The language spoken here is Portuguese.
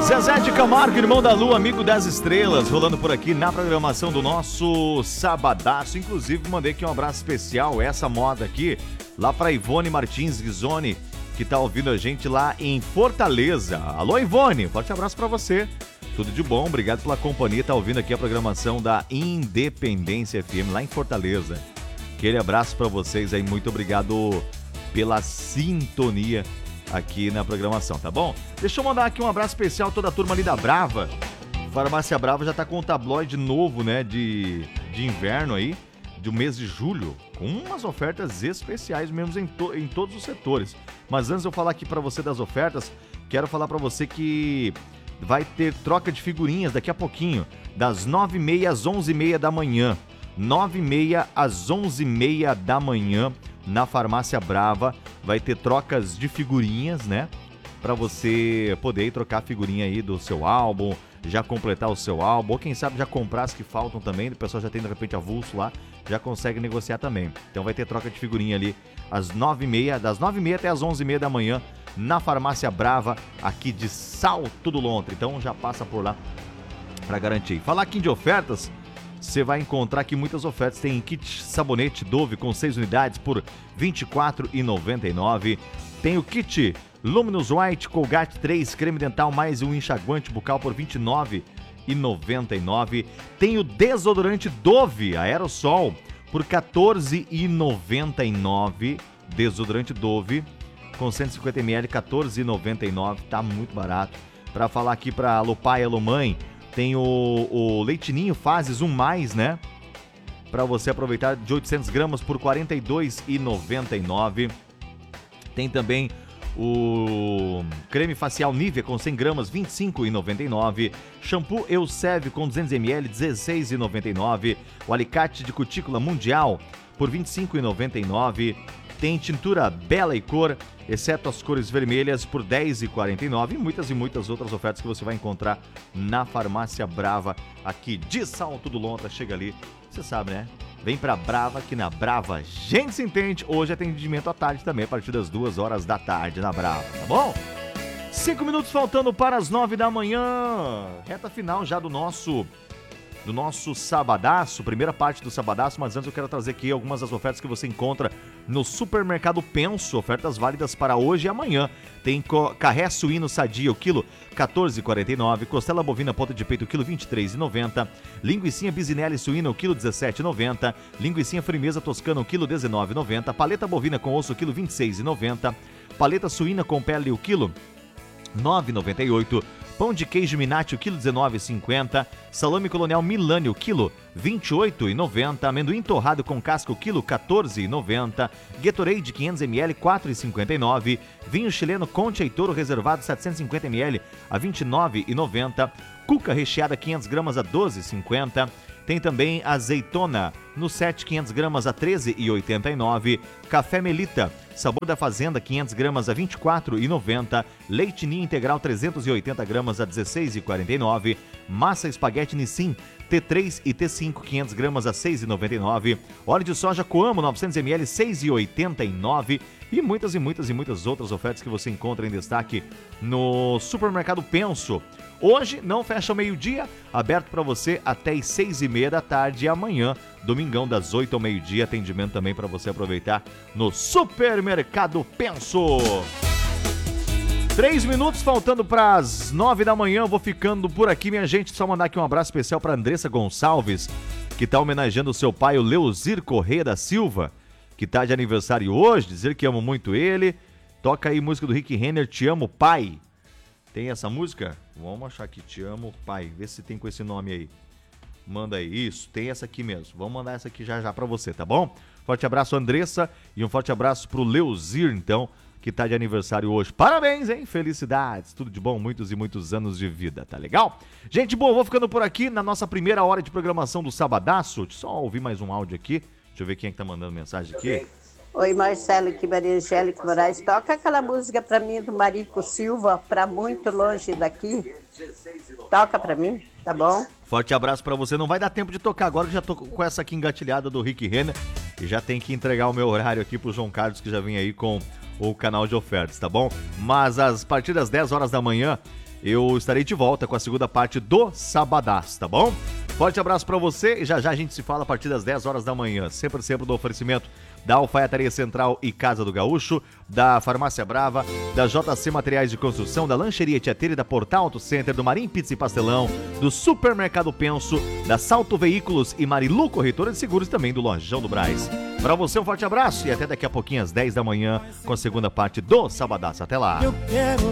Zezé de Camargo, irmão da Lua, amigo das estrelas, rolando por aqui na programação do nosso Sabadaço. Inclusive, mandei aqui um abraço especial, essa moda aqui, lá pra Ivone Martins Ghisoni, que tá ouvindo a gente lá em Fortaleza. Alô, Ivone, forte abraço pra você. Tudo de bom, obrigado pela companhia, tá ouvindo aqui a programação da Independência FM, lá em Fortaleza. Aquele abraço pra vocês aí, muito obrigado pela sintonia aqui na programação, tá bom? Deixa eu mandar aqui um abraço especial a toda a turma ali da Brava. Farmácia Brava já tá com um tabloide novo, né, de inverno aí, do mês de julho, com umas ofertas especiais mesmo em todos os setores. Mas antes de eu falar aqui pra você das ofertas, quero falar pra você que vai ter troca de figurinhas daqui a pouquinho, das 9h30 às 11h30 da manhã. 9h30 às 11h30 da manhã, na Farmácia Brava, vai ter trocas de figurinhas, né? Pra você poder ir trocar a figurinha aí do seu álbum, já completar o seu álbum, ou quem sabe já comprar as que faltam também, o pessoal já tem de repente avulso lá, já consegue negociar também. Então vai ter troca de figurinha ali às 9h30, das 9h30 até às 11h30 da manhã, na Farmácia Brava, aqui de Salto do Lontra. Então já passa por lá pra garantir. Falar aqui de ofertas, você vai encontrar aqui muitas ofertas. Tem kit sabonete Dove com 6 unidades por R$ 24,99. Tem o kit Luminous White Colgate 3 creme dental mais um enxaguante bucal por R$ 29,99. Tem o desodorante Dove Aerosol por R$ 14,99. Desodorante Dove com 150 ml, R$ 14,99. Tá muito barato. Para falar aqui para Alô Pai, Alô Mãe, tem o Leitinho Fases 1+, né? Para você aproveitar, de 800 gramas por R$ 42,99. Tem também o creme facial Nivea com 100 gramas, R$ 25,99. Shampoo Elseve com 200 ml, R$ 16,99. O alicate de cutícula Mundial por R$ 25,99. Tem tintura Bela e Cor, exceto as cores vermelhas, por R$ 10,49. E muitas outras ofertas que você vai encontrar na Farmácia Brava, aqui de Salto do Lontra. Chega ali, você sabe, né? Vem pra Brava, que na Brava a gente se entende. Hoje é atendimento à tarde também, a partir das 2h da tarde na Brava, tá bom? 5 minutos faltando para as 9 da manhã. Reta final já do nosso Sabadaço, primeira parte do Sabadaço, mas antes eu quero trazer aqui algumas das ofertas que você encontra no Supermercado Penso, ofertas válidas para hoje e amanhã. Tem carré suíno sadia, o quilo R$ 14,49, costela bovina ponta de peito, o quilo R$ 23,90, linguicinha bisinelli suína, o quilo R$ 17,90, linguicinha frimeza toscana, o quilo R$ 19,90, paleta bovina com osso, o quilo R$ 26,90, paleta suína com pele, o quilo R$ 9,98, pão de queijo Minati, o quilo R$ 19,50. Salame Colonial Milani, o quilo R$ 28,90. Amendoim torrado com casca, o quilo R$ 14,90. Gatorade 500 ml, R$ 4,59. Vinho chileno Conte e Toro reservado 750 ml, a R$ 29,90. Cuca recheada 500 gramas, a R$ 12,50. Tem também azeitona no set 500 gramas a R$ 13,89. Café Melita, sabor da fazenda 500 gramas a R$ 24,90. Leite Ninho integral 380 gramas a R$ 16,49. Massa espaguete Nissin T3 e T5 500 gramas a R$ 6,99. Óleo de soja Coamo 900 ml 6,89. E muitas outras ofertas que você encontra em destaque no Supermercado Penso. Hoje não fecha ao meio-dia, aberto para você até as 6h30 da tarde e amanhã, domingão, das 8 ao meio-dia, atendimento também para você aproveitar no Supermercado Penso. 3 minutos faltando para as 9 da manhã, eu vou ficando por aqui, minha gente. Só mandar aqui um abraço especial para Andressa Gonçalves, que está homenageando o seu pai, o Leozir Correia da Silva, que está de aniversário hoje, dizer que amo muito ele. Toca aí música do Rick Renner, Te Amo Pai. Tem essa música? Vamos achar aqui, Te Amo Pai, vê se tem com esse nome aí. Manda aí, isso, tem essa aqui mesmo. Vamos mandar essa aqui já pra você, tá bom? Forte abraço, Andressa, e um forte abraço pro Leozir, então, que tá de aniversário hoje. Parabéns, hein? Felicidades, tudo de bom, muitos e muitos anos de vida, tá legal? Gente, bom, vou ficando por aqui na nossa primeira hora de programação do Sabadaço. Deixa eu só ouvir mais um áudio aqui. Deixa eu ver quem é que tá mandando mensagem aqui. Oi, Marcelo, aqui Maria Angélica Moraes. Toca aquela música pra mim do Marico Silva, Pra Muito Longe Daqui. Toca pra mim, tá bom? Forte abraço pra você. Não vai dar tempo de tocar agora, que já tô com essa aqui engatilhada do Rick Renner. E já tem que entregar o meu horário aqui pro João Carlos, que já vem aí com o canal de ofertas, tá bom? Mas a partir das 10 horas da manhã, eu estarei de volta com a segunda parte do Sabadaço, tá bom? Forte abraço pra você e já a gente se fala a partir das 10 horas da manhã. Sempre do oferecimento da Alfaiataria Central e Casa do Gaúcho, da Farmácia Brava, da JC Materiais de Construção, da Lancheria Tietê, da Portal Auto Center, do Marim Pizza e Pastelão, do Supermercado Penso, da Salto Veículos e Marilu Corretora de Seguros, também do Lojão do Brás. Pra você um forte abraço e até daqui a pouquinho às 10 da manhã com a segunda parte do Sabadaço. Até lá!